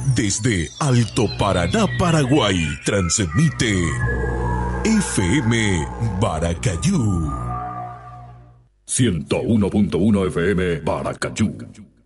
Desde Alto Paraná, Paraguay, transmite FM Baracayú. 101.1 FM Baracayú.